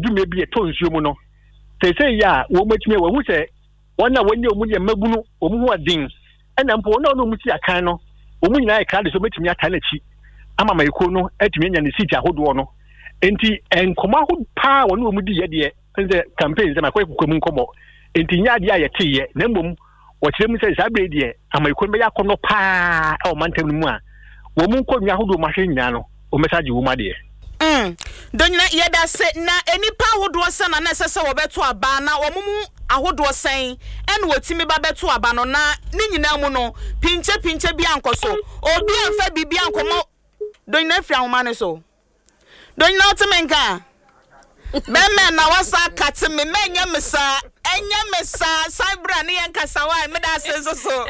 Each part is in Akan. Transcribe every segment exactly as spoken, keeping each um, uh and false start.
adwuma bi e tonsuo mu no say say ya wo matumi wo hu say wona wonye omu ye magunu omu ho adin ena mpo wona no mu ti akan no omu nyina e ka de so matumi ata na chi ama mayiko no atumi nya ne seat ahodo no enti enkoma ho pa wona omu di ye de nze campaign ze makwa kukwemu nkomo enti nya de ayete ye na mbom wo kire mu say sabre de amayiko be yakono pa e o mantam mu a wo mu nkonwa ahodo ma hwe nya no o message wo ma de Mm. Donyina yeda se na enipa ahodo se na na sese wo beto aba na wo mumu ahodo sen en wotimi ba beto aba no na ni nyina mu no pinche pinche bi ankoso obi anfa bibi ankomo donyina fia ho mane so donyina otemenka bemme na wasa kate me menya mesa enya mesa sabra ne yankasa wa me da senso so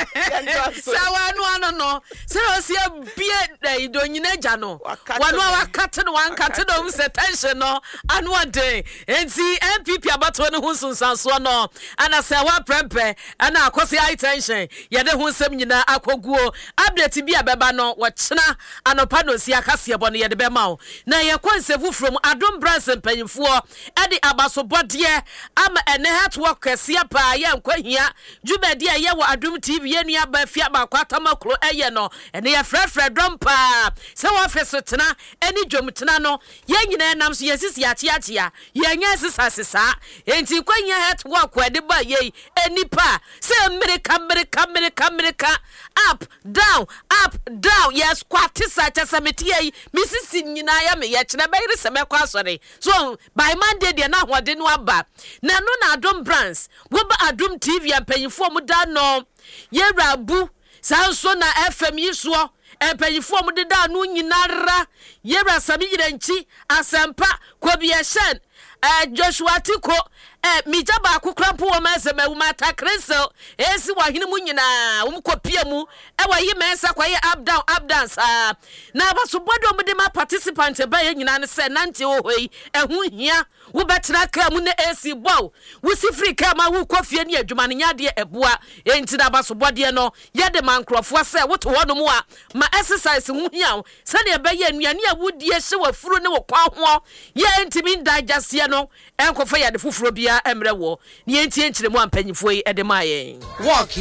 sawa no ano no se o se bie donyina gya no wano wa kate no wan kate no se tension no anu ade enti M P P abato ne hu sunsanso no ana se wa prempe ana akosi high tension ye de hu nsem nyina akoguo update bi abeba no wo kyena anopa no si akase ebo no ye de be ma na ye konsefu from Adom Branson panyimfo e de abasobode ama ene network kese pa ye nkwahia djubedi ye wo Adom T V ye nua ba fia ba kwata makro eye no ene ye frefre dompa se wo feso tena eni dwomtena no ye nyina nam so ye sisi ate ate ya ye nya sisa sisa enti kwanya network we de ba ye eni pa se America America America America up down up down yes kwatisa chasameti ye misisi nyina ya me ye kina ba yire se mekwa asore so by Monday de na hode no aba na no na Adom Brands wo ba Adom T V ampanyifo mu da no ye rabu sanso na F M yisuo ampanyifo mu de da no nyinara ye rasami yiranchi asempa kobieshen eh Joshua Tiko eh mijaba akukrampo wo masema wo mata Crystal esi wahene mu nyina wo kopia mu e wa yi mensa kwaye up down up dance ah na baso bodo mu de ma participant ba ye nyina ne se nante wo hoi ehu hia wo betra ka mu ne esi bow wo si free ka ma wo kofie ne adwuma ne nyade eboa enti na baso bode no ye de mankrofo se wo to wono mu a ma exercise hu hia se ne be ye nuane a wodie hye wa furu ne wo kwa ho ye enti mi digest ye no enkofa ye de fufuro bia emre wo ne enti enkyire mu ampanyifo yi ede maye work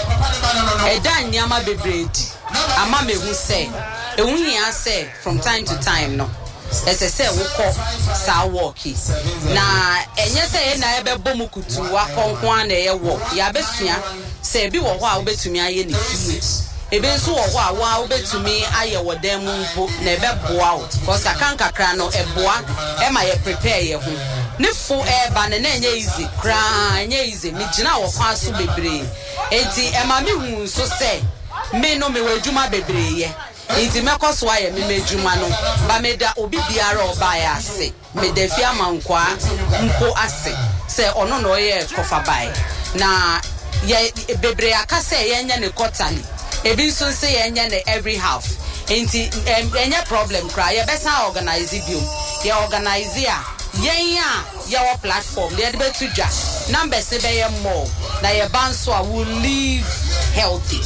edan niama bebredi ama me hu se ehun hia se from time to time no ese se wo ko sa work na enye se na ebe bom kutu wa konkwan na ye wo ya besua se bi wo ho a obetumi aye ne fie ebe nso wo ho a wa obetumi aye wo dan mu mpo na ebe boa o cause akanka kra no eboa e ma ye prepare ye ho ne fo e ba na enye easy kra enye easy mi gina wo kwa so bebre enti e ma mi hu so se me no me wadwuma bebre ye enti mekoso aye me medwuma no ba me da obi biara oba ya ase me da fi amankwa mpo ase se ono no ye kofa bai na ye bebre aka se ye nya ne quarterly ebi nso se ye nya ne every half enti enye problem cry ye besa organize biom ye organize a ye ya your platform they be to ja number se be ye more na ye banso a will live healthy.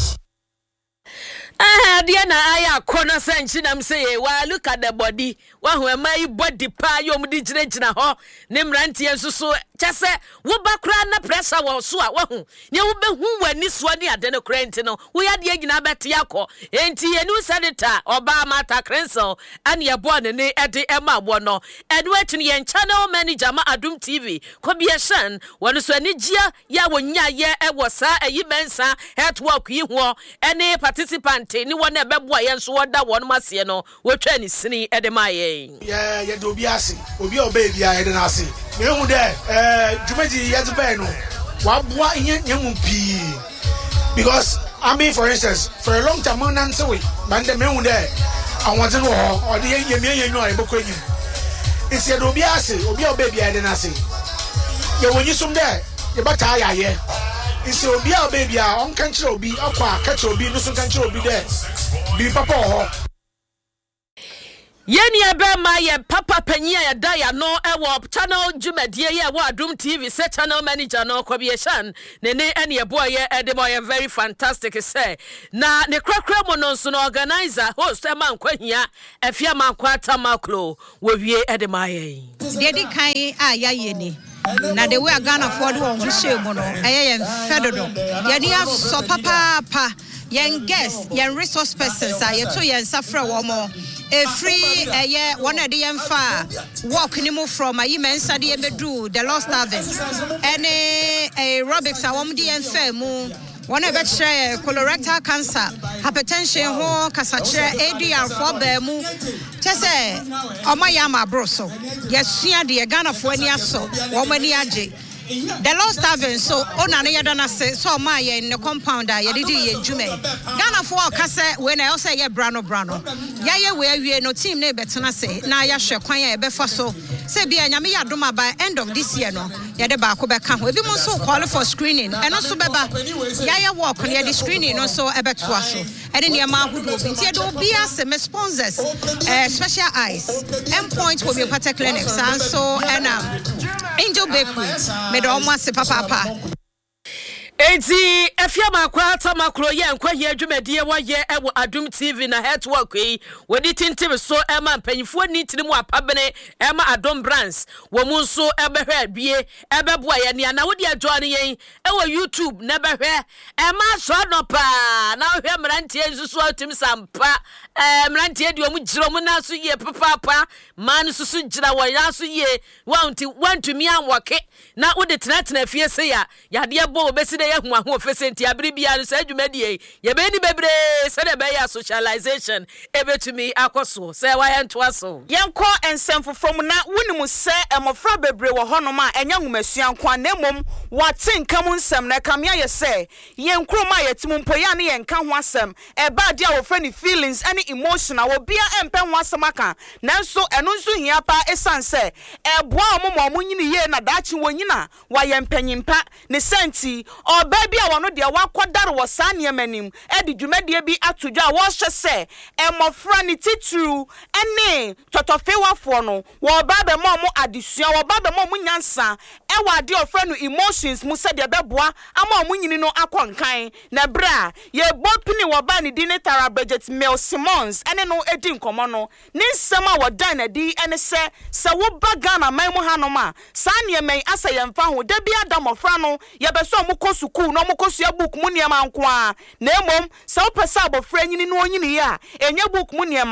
Ah, dear na aya kona senchi nam say wa look at the body wa hu my body pa yom di gire gina ho ne mrantie nso so chese wo bakra na pressure wo so a wa hu ne wo be hu wani so ne ade no krenti no wo ya de gina beti akọ enti yenu senator oba mata Crystal an ye bo ne ne ede ema bo no enu ati ne channel manager ma Adom T V kobieshan wonu so ani gia ya wonya ye e wo sa ayi mensa network yi ho ene participant ni wona ebeboa ye nso woda wonu mase no wotwa ni sini ede maye yeah ye do bi ase obi oba bia ye de na ase me hu de eh dwumadi ye zebe no wa boa nyemu pi because I mean for instance for a long time on answer we but me hu de I want to know or the ye me ye nwa ebokọ enyim isi ye do bi ase obi oba bia ye de na ase ye wonyi sum de ye bata ya ye isi obi a baby a on kan kire obi akwa ka kire obi no so kan kire obi de bi papa ho Yeni Abema, ye Papa Penya, Daya, no, Ewa, channel, Jumedia, ye, Wadum T V, set channel manager, no, Kobiashan, Nene, and your boy, Edemoy, very fantastic, say. Na, ne Crackramon, son organizer, host, a man, Quenya, a Fiaman Quata Maclo, with ye Edemaye. Dedi Kai, ah, Yayeni. Na de we Ghana Ford won hye mu no eye yen fedodo ye dia so papa pa yen guest yen resource persons a ye to yen safra wo mo e free eye one de yen fa walk ni mu from ayi mensa de bedu the lost haven any aerobics a wo de yen fa mu one of it share colorectal cancer, hypertension, ho, casachere, A D R for Bemu. Tese, Omayama broso. Yes, Sia de Ghana for any so, woman yaji. The lost haven so onana yadana say so my in the compound I did in Jume. Ghana for Cassa when I also ye brano brano. Yaya where we no team neighbor betana say, na ya share quaya befaso. Say be a yamia duma by end of this year no. Yada bako beka we be so call for screening and also beba Yaya walk on the screening also a bet waso. And in your mouth would open. Tia do be as some sponsors, uh, special eyes. Endpoint will be a clinics and so and um Angel Bakery. Me almost say papa papa. Ezi efiama kwata makro ye nkwa ye adwumade wo ye ewo Adum T V na network yi wodi tintim so ema mpanyifo ni tiri mu apabene ema Adom Brands wo mu so ebehwe bie ebeboa ye ne na wodi adwo ne yen ewo YouTube na behwe ema so no pa na hwe mrantie nsusu atim sampa eh mrantie de omu giro mu na so ye papa pa man susu gira wo ya so ye wanti wantumi anwoke na wodi tenatena fie se ya yade bo obesi ye hu ahu ofesenti abribia no sa adwumadie ye be ni bebre se de be ya socialization ebetumi akoso se wa yento aso yenko ensemfo from na wonimu se emofra bebre wo honom a enya humasua kwa na mom watenkam nsem na kamia ye se yenkroma yetimu mpoya ne yenka ho asem eba dia wo frani feelings any emotional wo bia empe ho asem aka nanso eno nso hia pa esanse eboa omo mo nyini ye na dachi wonyina wa yempanyimpa ne senti baby a wono de wakodare wo sane manim e de dwumadie bi atodwa wo hye se emofra ne titru ene totofewafo no wo ba be mo mo adesua wo ba be mo mo nyansa e wa de ofra no emotions mu se de beboa ama mo nyini no akonkan na bra ye bopini wo ba ne di ne Tara Bridget Mel Simmons ene no edi nkomo no ne nsema wo dan na di ene se se wo ba Ghana man mu hanoma sane man asa yemfa ho da bi adamofra no ye be so mo kosu ku no mokosua book mu niam ankoa na emom se opesa abofra nyini no onyini ya enye book mu niam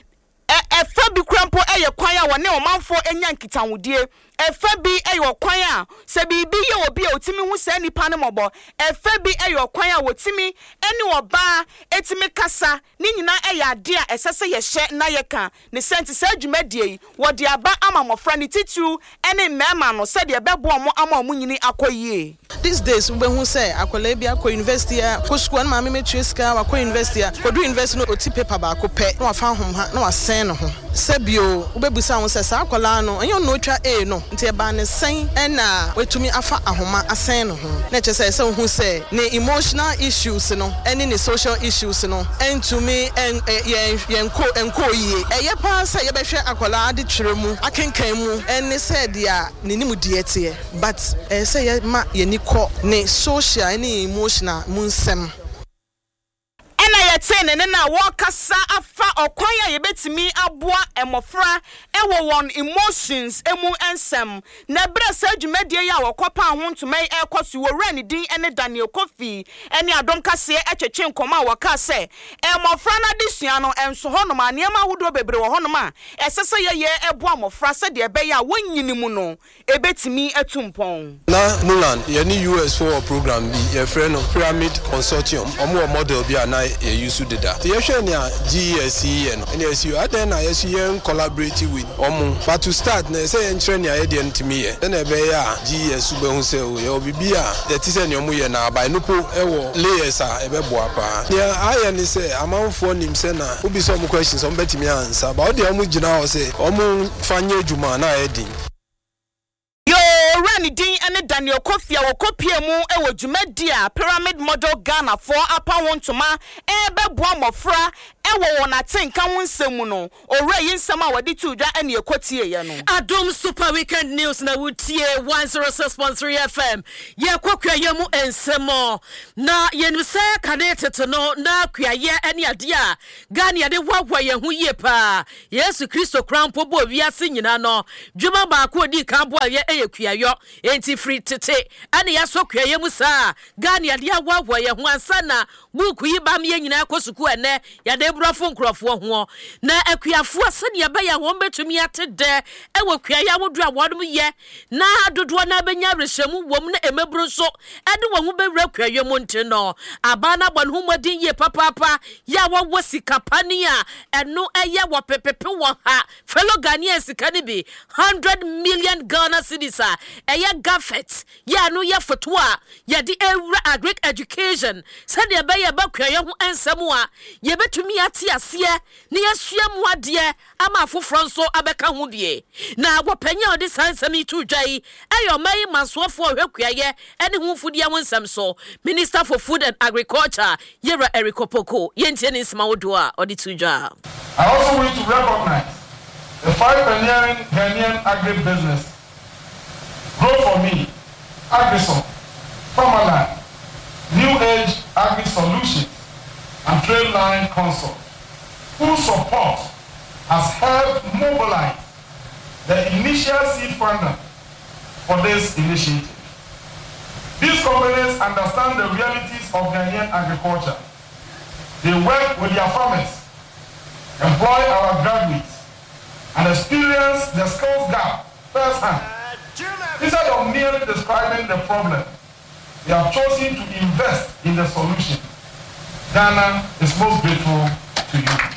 e efa bi krampo eye kwan a wone omanfo enya nkitawudie efa bi eye kwan a se bibi ye obi a otimi hu se nipa ne mobo efa bi eye kwan a wotimi eni oba etimi kasa ni nyina eye ade a esese ye hye na ye ka ne senti se adwumadie wode aba ama mofra ne titu eni mema no se de bebo mo ama mo nyini akoyie. These days we hu say akola bia ko university ko school na mama metue ska wa ko university ko do university no oti paper ba ko pe na wa fa hom ha na wa sen no ho sebio ubebusa ho say sa akola no enyo no twa a no nti e ba ne sen na wetumi afa ahoma asen no ho na che say say hu say ne emotional issues no ene ne social issues no entumi en yen ko enko yie eye pa say ye behwe akola de twere mu akenkan mu ene say dia ne nimu die tie but eh say ye ma ye ni ko ne social ne emotional munsem ena yetene ne na wakasa afa okwan ya yebetimi aboa emofra ewo won emotions emu ensem na bra sa dwumadie ya wakopa ho ntomai ekoso wo rani din ene Daniel Kofi ene Adom kase etwetwe nkoma waka se emofra na desua no enso honom aniema hodo bebre wo honom a esese ye ye eboa emofra se de ebe ya wonyini mu no ebetimi atumpon na Mulan ye ni U S for program bi ye friend no Pyramid Consortium omo model bi ana ye use dida the ye na G E S E no and yes you are then I yes you collaborate with omo but to start na say en train ya de ntimi ye then e be ya G E S be hu say o ye obibi a ye ti say ne omo ye na by no po e wo layers a e be boa pa ya aye ni say amanfo nim say na obi so omo questions omo betimi answer but o de omo gina o say omo fanye adwuma na e din Rani din ene Daniel Kofi a wokopie mu e wo dwumadia Pyramid Model Ghana for apa wontoma e beboa mofra ewo wona tenka ho nsɛm no owura yi nsɛm a wɔde tu dwa ene ekotie ye no Adom Super Weekend News na wutie one oh six point three F M ye kwakwa ye mu ensemo na ye nu se kanetete no na kwaye ene ade a Ghana ye de wagwa ye ho ye pa Yesu Kristo krampo bo wiase nyina no dwuma ba ko di kan bo ye eye kwayo enti free tete ene ya so kwaye mu sa Ghana ye de wagwa ye ho ansa na buku yi bam ye nyina kosuku ene ya de brofo nkrofo ho na akuafo se ne ba ya ho betumi ate de ewo kwaye awodu a wodum ye na dodo na benya rehemu wom na emebro so ede wo ho bewura kwaye mu nte no abana bon ho modin ye papa ya wo sika pani a eno eye wo pepepe wo ha fellow Ghanaians sika ne bi one hundred million Ghana cedis a eye gafet ya no ye foto a ye de ewura agric education said ye be ye ba kwaye ho ensem a ye betumi ate ase ne yesua mu ade ama afoforo nso abeka ho bie na wopanya ode sansami tu dwai ayo mai masoafo hwekwaye ene ho fudi ya wonsam so Minister for Food and Agriculture Yera Eriko Poko yentie ne nsema wodo a ode tu dwa. I also wish to recognize the five pioneering Ghanaian agribusiness Grow for Me, Agrisom, Farmerland, New Age Agri Solutions, and Trade Line Consult, whose support has helped mobilize the initial seed funding for this initiative. These companies understand the realities of Ghanaian agriculture. They work with their farmers, employ our graduates, and experience the skills gap firsthand. Instead of merely describing the problem, they have chosen to invest in the solution. Ghana is most grateful to you.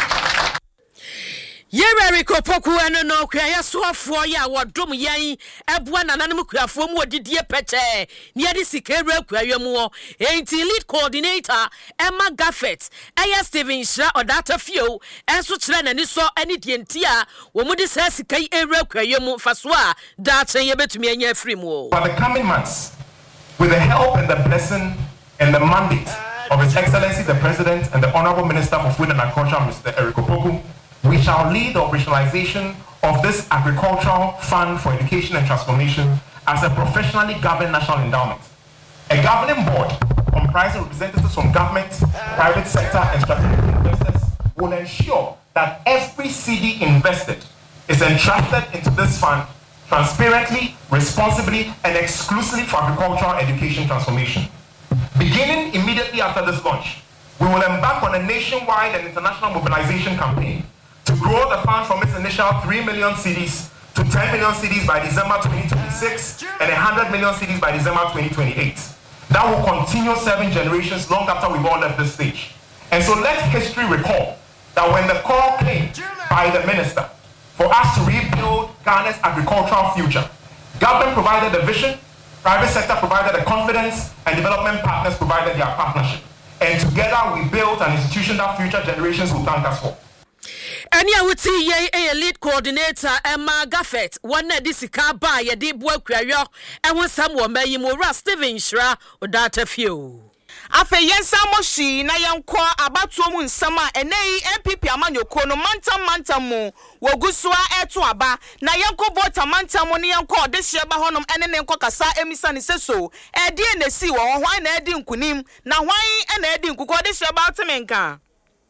Yere Kopoku eno no kwaya soafo ya wodom yan ebua nananum kwafo mu odidie peche ne ade sikere kwaya mu enti lead coordinator Emma Gaffet eya Steven Shra odata fio enso kire nani so ane die ntia wo mu de sa sikai ere kwaya mu faso a data ye betumi anya afri mu. For the coming months, with the help and the blessing and the mandate of His Excellency the President and the Honorable Minister for Food and Agriculture, Mister Eric Opoku, we shall lead the operationalization of this agricultural fund for education and transformation as a professionally governed national endowment. A governing board comprising representatives from government, private sector, and strategic investors will ensure that every C D invested is entrusted into this fund transparently, responsibly, and exclusively for agricultural education transformation. Beginning immediately after this launch, we will embark on a nationwide and international mobilization campaign to grow the fund from its initial three million cedis to ten million cedis by December twenty twenty-six and one hundred million cedis by December twenty twenty-eight. That will continue serving generations long after we've all left this stage. And so let history recall that when the call came by the minister for us to rebuild Ghana's agricultural future, government provided the vision, private sector provided the confidence, and development partners provided their partnership. And together we built an institution that future generations will thank us for. Any I would see ye a lead coordinator Emma Gaffet, one disika ba ye deep work yo, and when someone may you more Steven Shra or data few. Afe yensa moshi na yanko abatu mu nsama enei M P P amanyo kono mantam mantam mu wogusua eto aba na yanko vota mantam mu ne yanko odehye ba honom ene ne nko kasa emisa ne seso e die na si wo hwan na edi nkunim na hwan e na edi nkuko odehye ba otemenka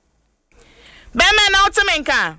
bema na otemenka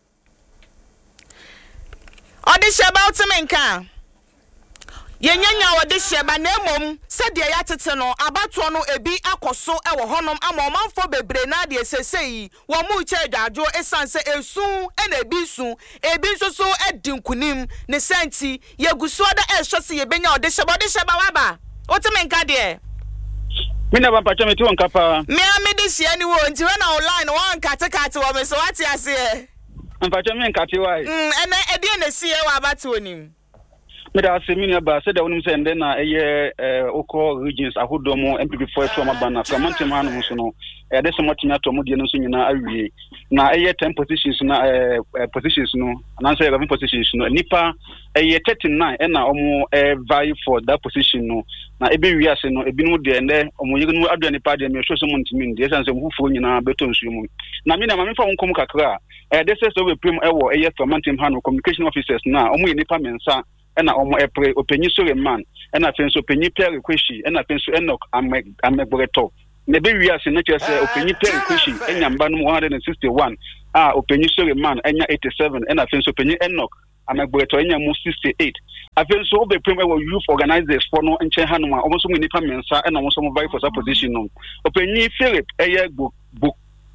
odehye ba otemenka Yenya wode sheba na emom sede ya tete no abato no ebi akoso e wo honom ama omanfo bebre na de sesei wo mu che dwajo esanse esu e na ebi su ebi nso so edinkunim ne senti yeguso da e hwese ye benya wode sheba wode sheba waba otemenka de me na bampacho me ti won kapa me ame de hia ni wo nti we na online won kate kate wo me so wate ase bampacho me nkate wai mm ene ede na sie wa abato onim me da se minia ba se da wonim se ende na eye oko regions ahodomo M P P for so mabana Framantim hanu so no e de so motimi atomo de no so nyina awie na eye ten positions na positions no na so eleven positions no nipa eye thirty-nine e na omo vie for that position no na ebe wi ase no ebi no de ende omo yiri no adu nipa de me hwe so montimi de san se mfufo nyina beto nsu mu na me na ma me fa wonkom kakra e de se so we prim ewo eye Framantim hanu communication officers na omo nipa mensa ena omo epre openyi sore man ena fenso openyi pere kweshi ena fenso enok amegboreto ne be wi ase ne chese openyi pere kweshi enya mba no one sixty-one ah openyi sore man enya eighty-seven ena fenso openyi enok amegboreto enya mu sixty-eight afenso obe prem ewo youth organizers for no enche hanoma omo so mu nipa mensa ena omo so mu vie for that position no openyi Philip eye gbo gbo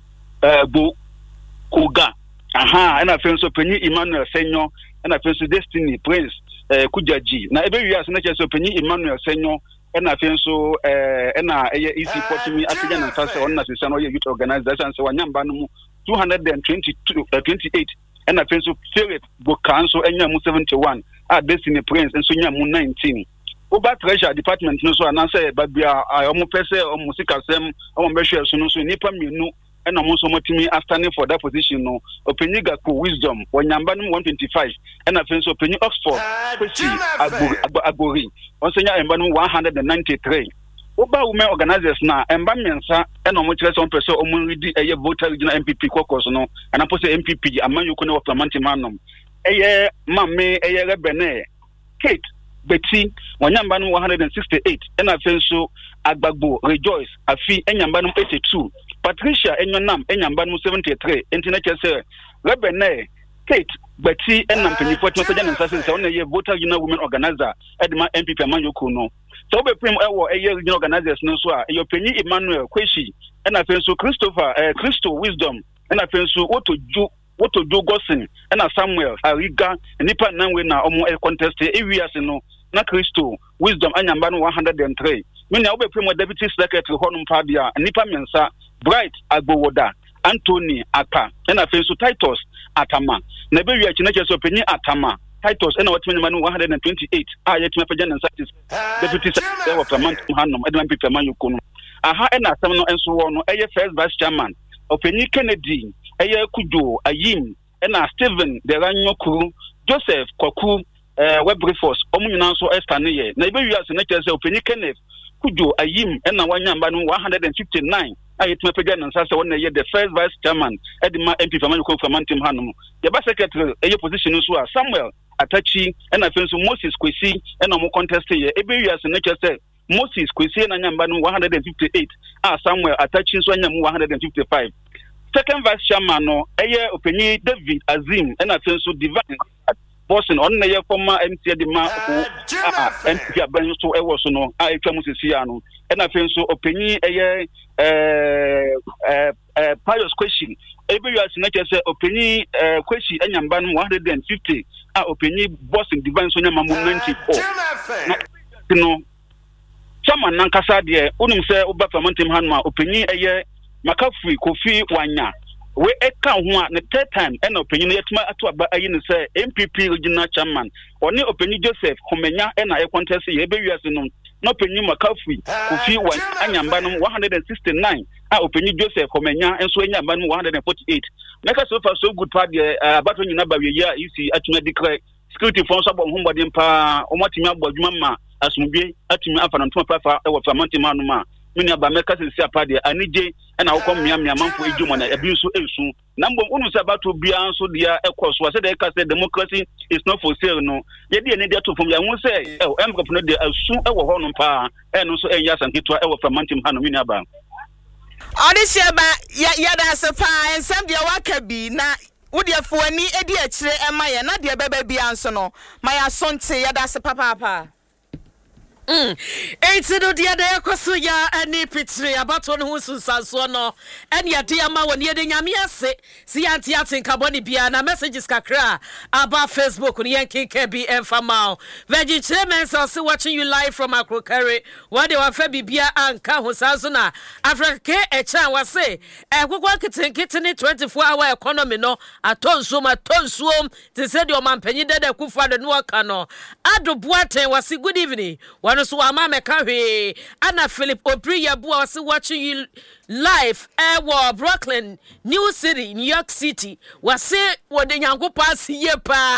eh gbo koga aha ena fenso openyi Emmanuel Senyo ena fenso Destiny Prince eh kujaji na ebe wi ase na chese openyi Emmanuel Senyo ena fenso eh ena eye easy potimi atija na fase onna sesa no ye youth organization se wanyamba no mu two hundred twenty-two twenty-eight ena fenso Philip Bokanso enya mu seventy-one ah Destiny Prince enso nya mu nineteen oba treasure department no so anase babia omo pese omo sikasem omo behwe so no so nipa mienu ena mo so motimi afternoon for that position no openyi Gakpo Wisdom wanyamba no one twenty-five ena fenso openyi Oxford Kwesi Agori onsenya emba no one ninety-three oba women organizers na emba mensa ena mo kire so person omo redi eye voter regional M P P caucus no ena pose M P P amanyuko no Framantim Hanom eye mamme eye rebene Kate Betty wanyamba no one sixty-eight ena fenso Agbagbo Rejoice afi enyamba no eighty-two Patricia Enyonam enyamba no seventy-three entina chese Rebene Kate Betty enam penifo tmosaja nsase se ona ye voter union women organizer edma M P P amanyoko no so be prim ewo eye regional organizers no so a eyo penyi Emmanuel Kweshi ena fenso Christopher eh Christo Wisdom ena fenso Wotoju Wotoju Gosin ena Samuel Ariga nipa nanwe na omo e contest e wiase no na Christo Wisdom anyamba no one hundred three menya obe prim deputy secretary honum padia nipa mensa Bright Agbowoda Anthony Aka ena fenso Titus Atama na be wi akina cheso penyi Atama Titus ena watmenye manu one twenty-eight ah yetima paja na satis deputy secretary of Framantim Hanom edman Peter Manyuko no aha ena asem no enso wo no eye first vice chairman openyi Kennedy eye Kujo Ayim ena Stephen Deranyo Kuru Joseph Kwaku eh Webriforce omu nyina so estane ye na be wi ase na cheso openyi Kenneth Kujo Ayim ena wanyamba no one fifty-nine ayetima pega na nsase wona ye the first vice chairman edima M P Famanyuko Framantim Hanom the vice secretary eye position so a Samuel Atachi ena fenso Moses Kwesi ena mo contest ye ebe wi ase na chese Moses Kwesi na nyamba no one fifty-eight ah Samuel Atachi so anya mu one fifty-five second vice chairman no eye openyi David Azim ena fenso Divine Boston on na ye former M C de ma ah M P aban so e wo so no a etwa musisi ya no ena fenso openyi eye eh eh Pius Question ebe yu asina chese openyi eh Question anyamba no one fifty ah openyi Boston Divine so nyama mu ninety-four no chama nankasa de unum se oba Framantim Hanom openyi eye Makafui Kofi Wanya we eka ho a the third time ena openyi no yetuma ato aba ayi ne se M P P regional chairman oni openyi Joseph Homenya ena e contest ye ebe wiase no no openyi Makafui Kofi Wanya anyamba no one sixty-nine ah openyi Joseph Homenya enso anyamba no one forty-eight make so far so good part the abato nyina ba we ya isi atuma declare security force abo ho mbodin pa omotimi abodwuma ma asumdwe atumi afana ntuma pafa e wo Framantim Hanom a mini aba meka sisi apade anije na awko mmia mmia manfo edwuma na ebi nso ensu na mbom unu se abato bia nso dia ekoso ase de ka say democracy is not for sale no ye de ne dia to fom ya hu se e emkop no de asu e wo ho no pa e no so enya sanketwa e wo Framantim Hanom mini aba Odisia ba ya da se pa ensam dia waka bi na wodiafo ani edi akire ema ye na de bebe bia nso no ma ya sonte ya da se papa papa Mm. Eighty no dia de koso ya ani pitri abato no husu sanso no eni ade ama woni ede nyame ase si anti atenka boni bia na messages kakra about Facebook ni yankeke bi enfama Virgin Chairman so watching you live from Akrokare what they wafa bibia anka ho sanso na Africa e chan wase e kwakwa kitenkete ni twenty-four hour economy no atonso matonso te said your man panyi dede kufa de no aka no ado boaten wase good evening wano so amame kahwe ana Philip Obriya bua wase watching you live e wo Brooklyn New City New York City wase wode nyankopa siye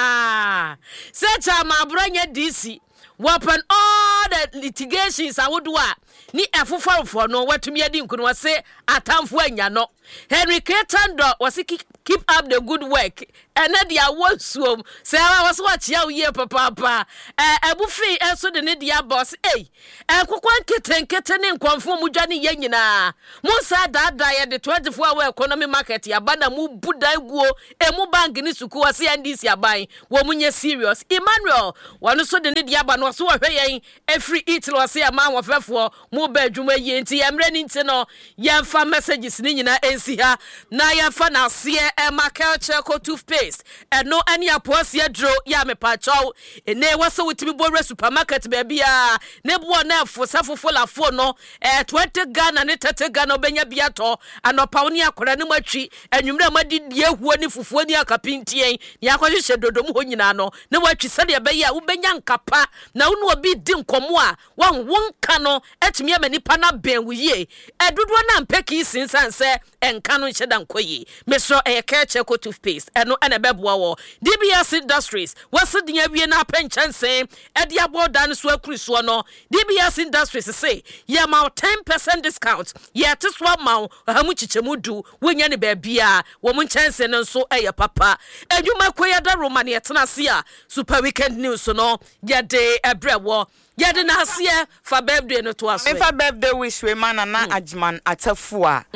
pa se cha ma branya D C weapon all the litigations I would do ni efufo no watumi adi nkunu wase atamfo anya no Henry Ketando was keep keep up the good work and dia wonsuom say I was watch ya ye papa papa eh ebufi enso de ne dia boss eh ekokwan ketenkete ne nkwamfo mu dwane ye nyina musa dada ye the twenty-four hour economy market ya bana mu budan guo emu bank ni suku wase N D C aban wo munye serious Emmanuel wano so de ne dia ba no so hwe yen every eat wase ama wofefo mu ba adwuma ye nti emre ni nti no ye fa messages ni nyina ensi ha na ye fa na se e Michael Cheko toothpaste and no any aposia dro ya me pacho ene wase witimi bo supermarket baby a ne bo na fo safofo la fo no eh twenty Ghana ne thirty Ghana obenya biato anopa woni akora ne matwi anwumre amadi die huo ni fufuo ni akapintien ni akohye dodom ho nyina no ne watwi sade be ya ubenya nkapa na wonu obi di nkomo a wan wonka no etimi amanipa na ben wuye edodo na mpeki sinsanse enka no hyeda nkoyi mesro e Cheko toothpaste eno ene beboa wo D B S Industries wase dia wie na penchanse e dia boda no so akuriso no D B S Industries say ye ma ten percent discount ye teswa ma hamu chichemu du wonya ne ba bia wo mu chanse no so eye papa adwuma koya da Roman ye tena se a super weekend news no ye de ebrewo ye de na se fa birthday no to aso fa birthday wish we man na Ajman Atafu a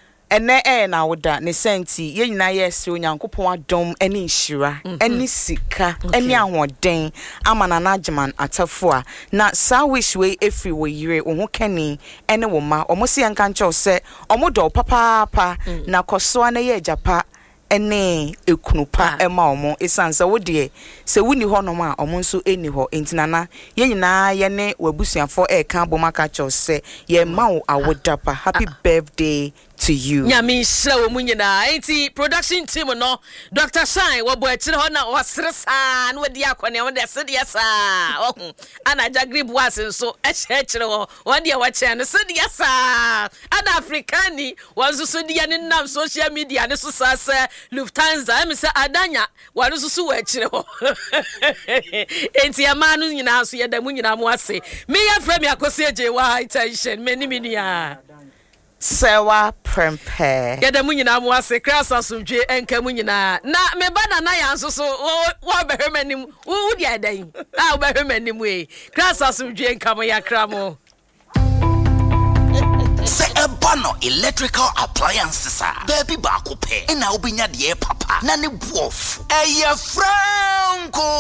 ene e na woda ne senti ye nyina ye se onyankopon adom eni nhira eni sika eni ahoden amana na Ajman Atafu a na sa wish we efri wo yire wo ho kani ene wo ma omosi enka nche se omodo papa papa na koso na ye japa ene ekunupa ema omo esansa wo de se wuni ho no ma omo nso eni ho entinana ye nyina ye ne wabusuafo e ka bomaka chose ye ma wo awodapa happy birthday to you. Nyami shra wo munyina enti production team no Doctor Shine wo bo akire ho na wasresa na wadi akwane wo de sede sa ohun ana jagri buase so ehye akire ho wo de wa che no sede sa ana Africani wo so so de ne nam social media ne so sa se Lufthansa em se adanya wo so so wo akire ho enti amanu nyina so ye da munyina mo ase me ya fra me akosi eje wa attention me ni me nia Sewa prempe. Yada munyina mu ase krasa sumdwe enka munyina. Na me bana na ya nso so wo be hwemanim. Wo di adan. Ah wo be hwemanim we. Krasa sumdwe enka mo yakra mo. Se ebano electrical appliances a baby ba ko pe. Na obinya de papa. Na ne buof. Eye franco.